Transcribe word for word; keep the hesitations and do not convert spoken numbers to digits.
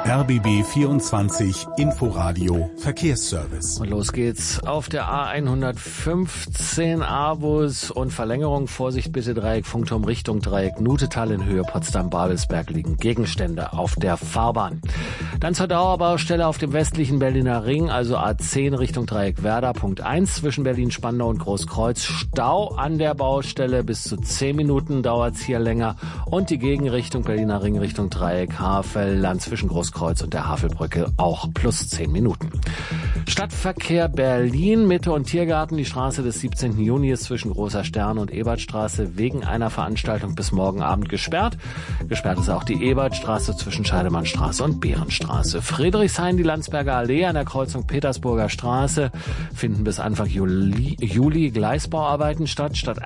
R B B vierundzwanzig Inforadio Verkehrsservice. Und los geht's auf der A hundertfünfzehn Avus und Verlängerung. Vorsicht bitte, Dreieck Funkturm Richtung Dreieck Nutetal in Höhe Potsdam-Babelsberg liegen Gegenstände auf der Fahrbahn. Dann zur Dauerbaustelle auf dem westlichen Berliner Ring, also A zehn Richtung Dreieck Werder, Punkt eins zwischen Berlin-Spandau und Großkreuz. Stau an der Baustelle, bis zu zehn Minuten dauert's hier länger. Und die Gegenrichtung Berliner Ring Richtung Dreieck Havelland zwischen Großkreuz und der Havelbrücke auch plus zehn Minuten. Stadtverkehr Berlin, Mitte und Tiergarten. Die Straße des siebzehnten Juni ist zwischen Großer Stern und Ebertstraße wegen einer Veranstaltung bis morgen Abend gesperrt. Gesperrt ist auch die Ebertstraße zwischen Scheidemannstraße und Behrenstraße. Friedrichshain, die Landsberger Allee an der Kreuzung Petersburger Straße finden bis Anfang Juli, Juli Gleisbauarbeiten statt. Statt